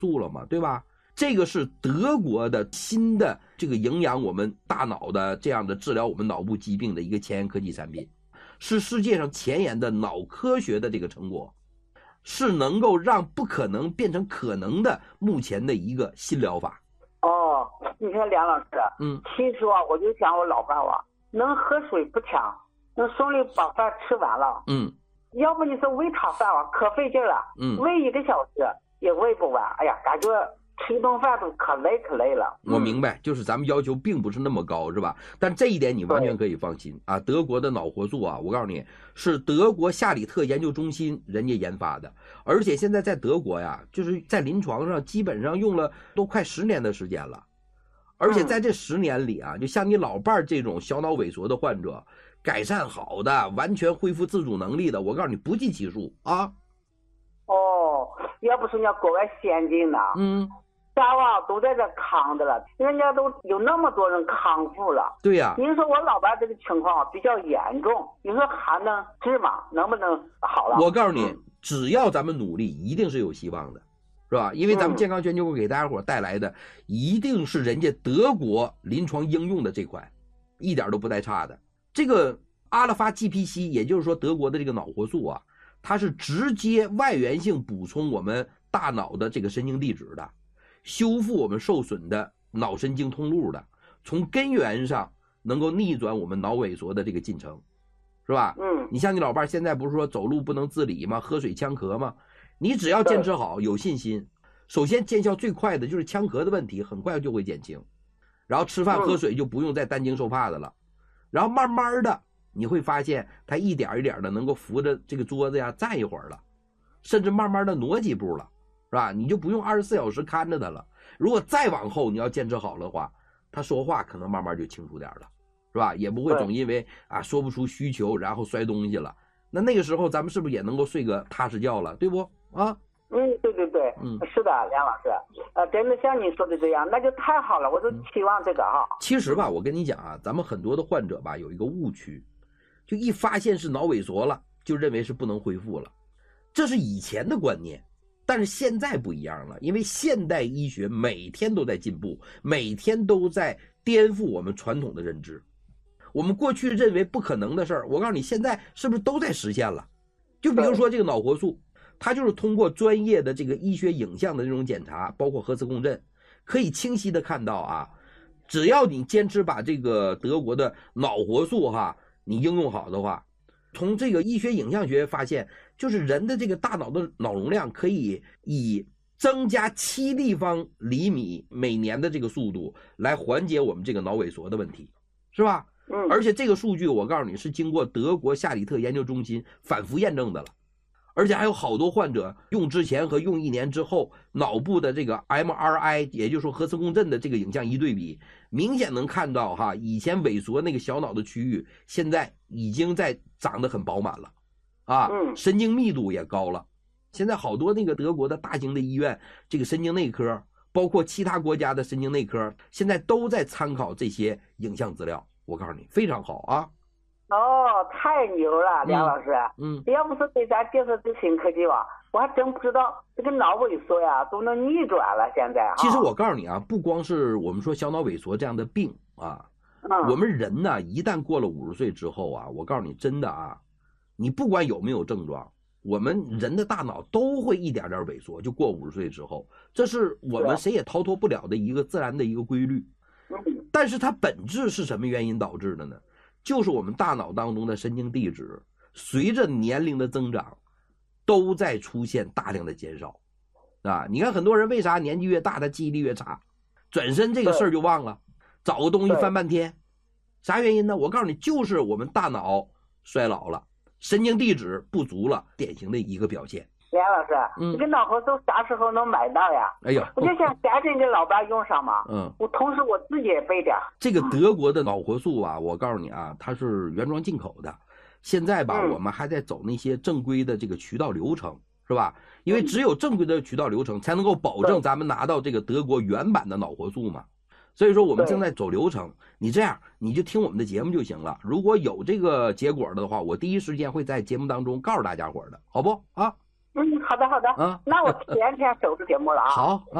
素了嘛，对吧？这个是德国的新的这个营养我们大脑的这样的治疗我们脑部疾病的一个前沿科技产品，是世界上前沿的脑科学的这个成果，是能够让不可能变成可能的目前的一个新疗法。 哦，你看梁老师，其实啊，我就想我老伴啊，能喝水不呛，能顺利把饭吃完了，要不你说喂他饭啊，可费劲了，喂1个小时也喂不完，哎呀，感觉吃一顿饭都可累了。 我明白，就是咱们要求并不是那么高，是吧？但这一点你完全可以放心啊。德国的脑活素啊，我告诉你，是德国夏里特研究中心人家研发的，而且现在在德国呀，就是在临床上基本上用了都快10年的时间了。而且在这10年里啊，就像你老伴儿这种小脑萎缩的患者，改善好的，完全恢复自主能力的，我告诉你不计其数啊。 哦，要不是人家国外先进呢，咱啊都在这扛着了，人家都有那么多人康复了。 对呀， 您说我老伴这个情况比较严重，你说还能治吗？能不能好了？ 我告诉你，只要咱们努力，一定是有希望的，是吧？因为咱们健康全球给大家伙带来的，一定是人家德国临床应用的这款，一点都不带差的。这个阿尔法 GPC， 也就是说德国的这个脑活素啊，它是直接外源性补充我们大脑的这个神经递质的，修复我们受损的脑神经通路的，从根源上能够逆转我们脑萎缩的这个进程，是吧？你像你老伴现在不是说走路不能自理吗？喝水呛咳吗？你只要坚持好，有信心，首先见效最快的就是呛咳的问题，很快就会减轻，然后吃饭喝水就不用再担惊受怕的了，然后慢慢的你会发现他一点一点的能够扶着这个桌子呀站一会儿了，甚至慢慢的挪几步了，是吧？你就不用24小时看着他了。如果再往后你要坚持好的话，他说话可能慢慢就清楚点了，是吧？也不会总因为说不出需求然后摔东西了。那个时候咱们是不是也能够睡个踏实觉了，对不啊？ 对，是的，梁老师，真的像你说的这样，那就太好了，我就期望这个啊。 其实吧，我跟你讲啊，咱们很多的患者吧有一个误区，就一发现是脑萎缩了，就认为是不能恢复了，这是以前的观念，但是现在不一样了，因为现代医学每天都在进步，每天都在颠覆我们传统的认知。我们过去认为不可能的事儿，我告诉你，现在是不是都在实现了？就比如说这个脑活素，它就是通过专业的这个医学影像的这种检查，包括核磁共振，可以清晰的看到啊，只要你坚持把这个德国的脑活素你应用好的话，从这个医学影像学发现，就是人的这个大脑的脑容量可以以增加7立方厘米每年的这个速度来缓解我们这个脑萎缩的问题，是吧？而且这个数据我告诉你是经过德国夏里特研究中心反复验证的了，而且还有好多患者用之前和用1年之后脑部的这个 MRI， 也就是说核磁共振的这个影像一对比，明显能看到以前萎缩那个小脑的区域现在已经在长得很饱满了神经密度也高了。现在好多那个德国的大型的医院，这个神经内科包括其他国家的神经内科现在都在参考这些影像资料，我告诉你非常好啊。 太牛了，梁老师。要不是给咱介绍这新科技吧，我还真不知道这个脑萎缩呀都能逆转了。现在其实我告诉你不光是我们说小脑萎缩这样的病我们人呢一旦过了50岁之后我告诉你真的你不管有没有症状，我们人的大脑都会一点点萎缩，就过50岁之后，这是我们谁也逃脱不了的一个自然的一个规律。但是它本质是什么原因导致的呢？就是我们大脑当中的神经递质随着年龄的增长都在出现大量的减少你看很多人为啥年纪越大他记忆力越差，转身这个事儿就忘了，找个东西翻半天，啥原因呢？我告诉你，就是我们大脑衰老了，神经递质不足了，典型的一个表现。 梁老师，这个脑活素啥时候能买到呀？我就想赶紧给老伴用上嘛。我同时我自己也备点。这个德国的脑活素我告诉你它是原装进口的。现在我们还在走那些正规的这个渠道流程，是吧？因为只有正规的渠道流程才能够保证咱们拿到这个德国原版的脑活素嘛。所以说我们正在走流程，你这样你就听我们的节目就行了。如果有这个结果的话，我第一时间会在节目当中告诉大家伙的，好不好的，那我天天守着节目了啊。 好。